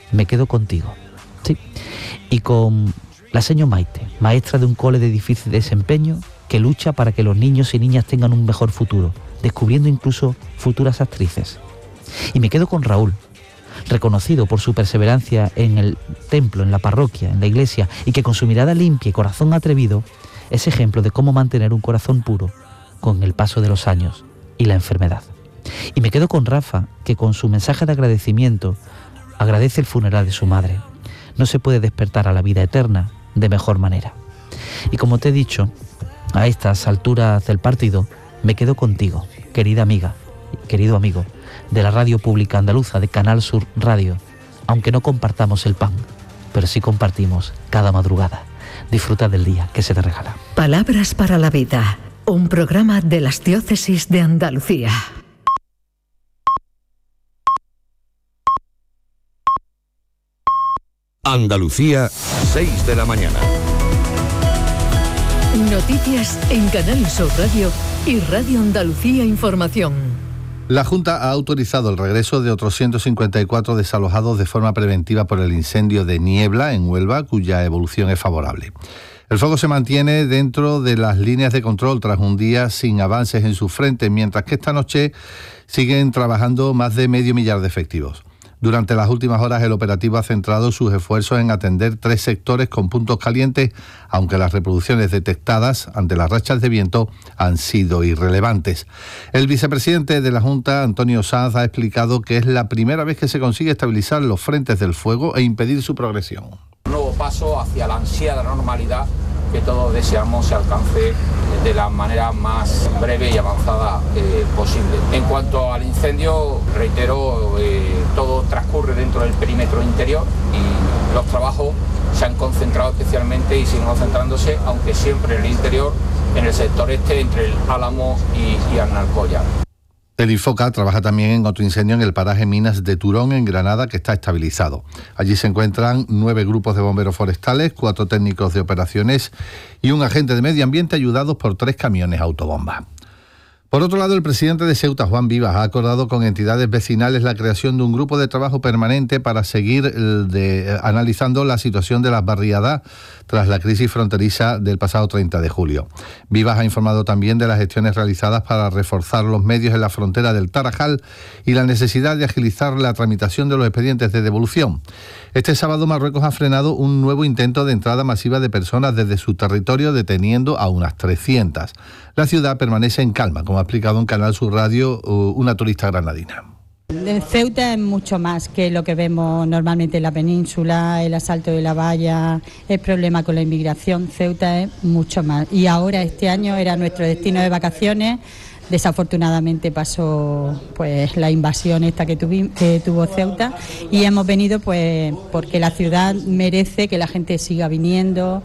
me quedo contigo. Sí. Y con la señora Maite, maestra de un cole de difícil desempeño, que lucha para que los niños y niñas tengan un mejor futuro, descubriendo incluso futuras actrices. Y me quedo con Raúl, reconocido por su perseverancia en el templo, en la parroquia, en la iglesia, y que con su mirada limpia y corazón atrevido es ejemplo de cómo mantener un corazón puro con el paso de los años y la enfermedad. Y me quedo con Rafa, que con su mensaje de agradecimiento agradece el funeral de su madre. No se puede despertar a la vida eterna de mejor manera. Y como te he dicho, a estas alturas del partido, me quedo contigo, querida amiga, querido amigo de la Radio Pública Andaluza, de Canal Sur Radio, aunque no compartamos el pan, pero sí compartimos cada madrugada. Disfruta del día que se te regala. Palabras para la vida, un programa de las diócesis de Andalucía. Andalucía, 6 de la mañana. Noticias en Canal Sur Radio y Radio Andalucía Información. La Junta ha autorizado el regreso de otros 154 desalojados de forma preventiva por el incendio de Niebla en Huelva, cuya evolución es favorable. El fuego se mantiene dentro de las líneas de control tras un día sin avances en su frente, mientras que esta noche siguen trabajando más de 500.000 de efectivos. Durante las últimas horas el operativo ha centrado sus esfuerzos en atender 3 sectores con puntos calientes, aunque las reproducciones detectadas ante las rachas de viento han sido irrelevantes. El vicepresidente de la Junta, Antonio Sanz, ha explicado que es la primera vez que se consigue estabilizar los frentes del fuego e impedir su progresión. Un nuevo paso hacia la ansiada normalidad que todos deseamos se alcance de la manera más breve y avanzada posible. En cuanto al incendio, reitero, todo transcurre dentro del perímetro interior y los trabajos se han concentrado especialmente y siguen concentrándose, aunque siempre en el interior, en el sector este, entre el Álamo y Arnalcoya. El Infoca trabaja también en otro incendio en el paraje Minas de Turón, en Granada, que está estabilizado. Allí se encuentran 9 grupos de bomberos forestales, 4 técnicos de operaciones y un agente de medio ambiente ayudados por 3 camiones autobomba. Por otro lado, el presidente de Ceuta, Juan Vivas, ha acordado con entidades vecinales la creación de un grupo de trabajo permanente para seguir analizando la situación de las barriadas tras la crisis fronteriza del pasado 30 de julio. Vivas ha informado también de las gestiones realizadas para reforzar los medios en la frontera del Tarajal y la necesidad de agilizar la tramitación de los expedientes de devolución. Este sábado Marruecos ha frenado un nuevo intento de entrada masiva de personas desde su territorio, deteniendo a unas 300. La ciudad permanece en calma, como ha explicado en Canal Sur Radio una turista granadina. Ceuta es mucho más que lo que vemos normalmente en la península, el asalto de la valla, el problema con la inmigración. Ceuta es mucho más. Y ahora este año era nuestro destino de vacaciones. Desafortunadamente pasó pues la invasión esta que tuvo Ceuta y hemos venido pues porque la ciudad merece que la gente siga viniendo.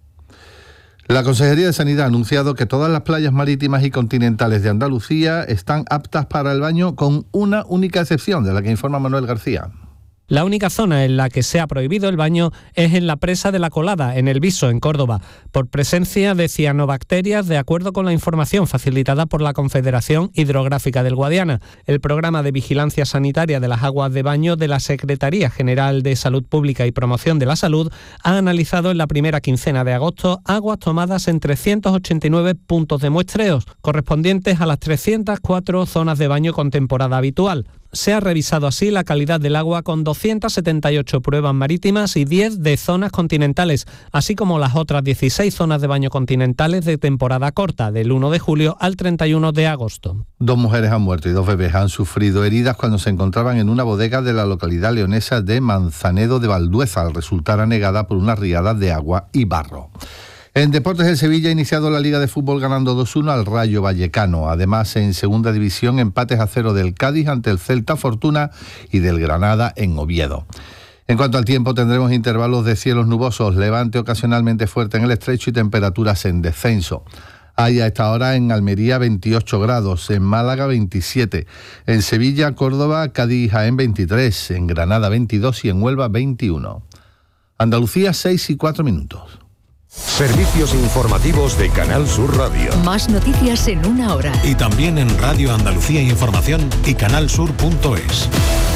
La Consejería de Sanidad ha anunciado que todas las playas marítimas y continentales de Andalucía están aptas para el baño, con una única excepción, de la que informa Manuel García. La única zona en la que se ha prohibido el baño es en la presa de La Colada, en El Viso, en Córdoba, por presencia de cianobacterias, de acuerdo con la información facilitada por la Confederación Hidrográfica del Guadiana. El programa de vigilancia sanitaria de las aguas de baño de la Secretaría General de Salud Pública y Promoción de la Salud ha analizado en la primera quincena de agosto aguas tomadas en 389 puntos de muestreos, correspondientes a las 304 zonas de baño con temporada habitual. Se ha revisado así la calidad del agua con 278 pruebas marítimas y 10 de zonas continentales, así como las otras 16 zonas de baño continentales de temporada corta, del 1 de julio al 31 de agosto. 2 mujeres han muerto y 2 bebés han sufrido heridas cuando se encontraban en una bodega de la localidad leonesa de Manzanedo de Valdueza, al resultar anegada por una riada de agua y barro. En deportes, el Sevilla ha iniciado la Liga de Fútbol ganando 2-1 al Rayo Vallecano. Además, en segunda división, empates a 0 del Cádiz ante el Celta Fortuna y del Granada en Oviedo. En cuanto al tiempo, tendremos intervalos de cielos nubosos, levante ocasionalmente fuerte en el estrecho y temperaturas en descenso. Hay a esta hora en Almería 28 grados, en Málaga 27, en Sevilla, Córdoba, Cádiz y Jaén 23, en Granada 22 y en Huelva 21. Andalucía, 6:04. Servicios informativos de Canal Sur Radio. Más noticias en una hora. Y también en Radio Andalucía Información y canalsur.es.